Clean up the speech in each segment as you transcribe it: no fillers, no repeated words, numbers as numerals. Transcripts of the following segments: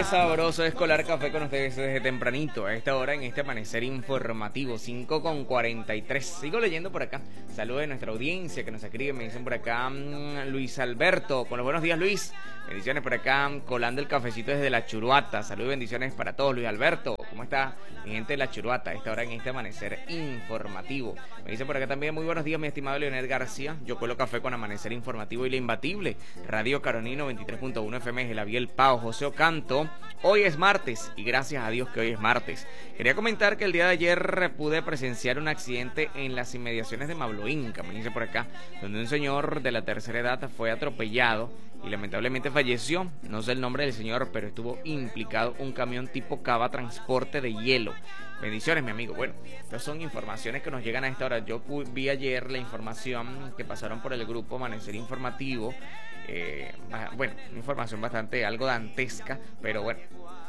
sabroso es colar café con ustedes desde tempranito, a esta hora en este amanecer informativo, 5:43. Sigo leyendo por acá. Saludos de nuestra audiencia que nos escribe, me dicen por acá Luis Alberto, con los buenos días Luis. Bendiciones por acá, colando el cafecito desde La Churuata. Saludos y bendiciones para todos. Luis Alberto, ¿cómo está mi gente de La Churuata? A esta hora en este amanecer informativo. Me dicen por acá también, muy buenos días mi estimado Leonel García. Yo cuelo café con amanecer informativo y la imbatible. Radio Caronino 93.1 FM, Gelabiel Pao, José Ocanto. Hoy es martes y gracias a Dios que hoy es martes. Quería comentar que el día de ayer pude presenciar un accidente en las inmediaciones de Mabloinca, me dice por acá, donde un señor de la tercera edad fue atropellado y lamentablemente falleció. No sé el nombre del señor, pero estuvo implicado un camión tipo Cava transporte de hielo. Bendiciones, mi amigo. Bueno, estas son informaciones que nos llegan a esta hora. Yo vi ayer la información que pasaron por el grupo Amanecer Informativo. Bueno, información bastante algo dantesca, pero bueno,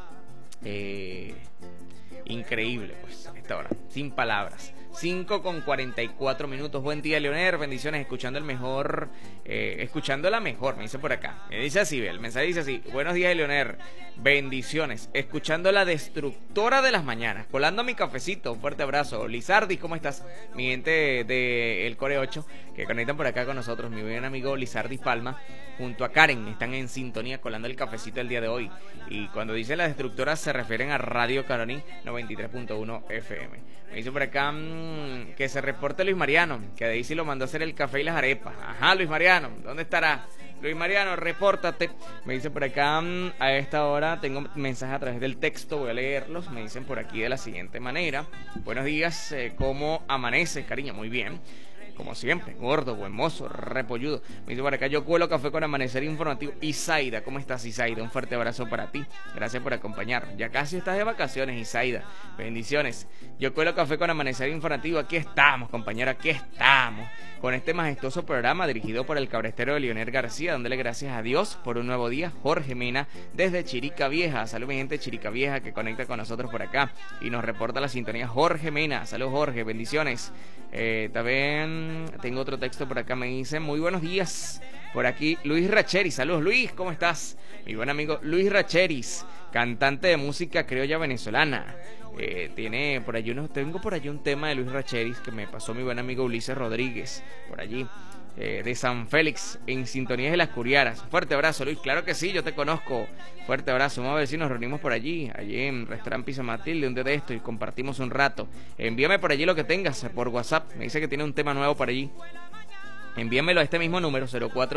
increíble, pues, a esta hora, sin palabras. 5:44. Buen día, Leonel. Bendiciones, escuchando escuchando la mejor, me dice por acá. Me dice así, el mensaje dice así: buenos días, Leonel. Bendiciones, escuchando la destructora de las mañanas, colando mi cafecito. Un fuerte abrazo. Lizardi, ¿cómo estás? Mi gente de El Core 8, que conectan por acá con nosotros, mi buen amigo Lizardi Palma, junto a Karen, están en sintonía colando el cafecito el día de hoy. Y cuando dice la destructora se refieren a Radio Caroní 93.1 FM. Me dice por acá que se reporte Luis Mariano, que de ahí sí lo mandó a hacer el café y las arepas. Ajá, Luis Mariano, ¿dónde estará? Luis Mariano, repórtate. Me dicen por acá, a esta hora tengo mensajes a través del texto, voy a leerlos. Me dicen por aquí de la siguiente manera: buenos días, ¿cómo amaneces, cariño? Muy bien. Como siempre, gordo, buen mozo, repolludo. Me dice por acá, yo cuelo café con amanecer informativo. Isaida, ¿cómo estás, Isaida? Un fuerte abrazo para ti. Gracias por acompañar. Ya casi estás de vacaciones, Isaida. Bendiciones. Yo cuelo café con amanecer informativo. Aquí estamos, compañero, aquí estamos. Con este majestuoso programa dirigido por el cabrestero de Leonel García, dándole gracias a Dios por un nuevo día. Jorge Mena, desde Chirica Vieja. Salud, mi gente de Chirica Vieja, que conecta con nosotros por acá y nos reporta la sintonía. Jorge Mena, salud, Jorge, bendiciones. También tengo otro texto por acá, me dice: muy buenos días, por aquí Luis Racheris. Saludos, Luis, ¿cómo estás? Mi buen amigo Luis Racheris, cantante de música criolla venezolana. Tengo por allí un tema de Luis Racheris que me pasó mi buen amigo Ulises Rodríguez, por allí, de San Félix, en sintonía de las Curiaras. Fuerte abrazo, Luis. Claro que sí, yo te conozco. Fuerte abrazo. Vamos a ver si nos reunimos por allí en Restaurant Pisa Matilde un día de esto y compartimos un rato. Envíame por allí lo que tengas por WhatsApp. Me dice que tiene un tema nuevo por allí. Envíamelo a este mismo número,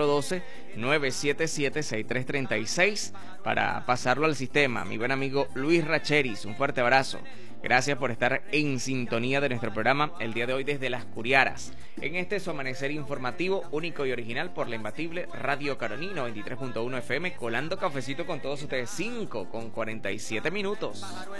0412-977-6336, para pasarlo al sistema. Mi buen amigo Luis Racheris, un fuerte abrazo. Gracias por estar en sintonía de nuestro programa el día de hoy desde Las Curiaras, en este su amanecer informativo único y original por la imbatible Radio Caroní 93.1 FM, colando cafecito con todos ustedes. 5:47.